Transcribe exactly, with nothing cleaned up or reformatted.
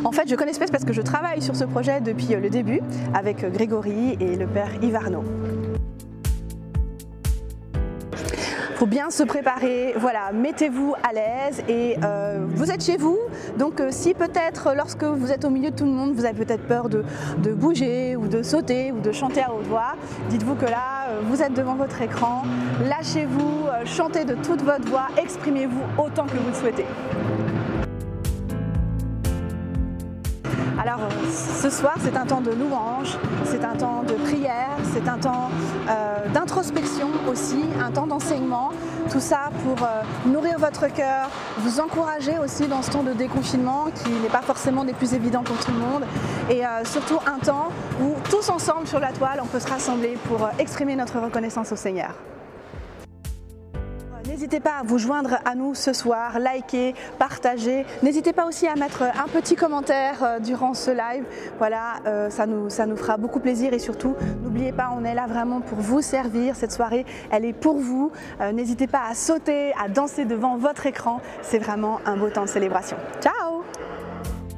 En fait, je connais Space parce que je travaille sur ce projet depuis le début avec Grégory et le père Yves Arnaud. Il faut bien se préparer, voilà, mettez-vous à l'aise et euh, vous êtes chez vous, donc euh, si peut-être lorsque vous êtes au milieu de tout le monde, vous avez peut-être peur de, de bouger ou de sauter ou de chanter à haute voix, dites-vous que là, euh, vous êtes devant votre écran, lâchez-vous, euh, chantez de toute votre voix, exprimez-vous autant que vous le souhaitez. Alors ce soir c'est un temps de louange, c'est un temps de prière, c'est un temps euh, d'introspection aussi, un temps d'enseignement, tout ça pour euh, nourrir votre cœur, vous encourager aussi dans ce temps de déconfinement qui n'est pas forcément des plus évidents pour tout le monde et euh, surtout un temps où tous ensemble sur la toile on peut se rassembler pour euh, exprimer notre reconnaissance au Seigneur. N'hésitez pas à vous joindre à nous ce soir, liker, partager. N'hésitez pas aussi à mettre un petit commentaire durant ce live. Voilà, euh, ça nous, ça nous fera beaucoup plaisir et surtout, n'oubliez pas, on est là vraiment pour vous servir. Cette soirée, elle est pour vous. Euh, n'hésitez pas à sauter, à danser devant votre écran. C'est vraiment un beau temps de célébration. Ciao!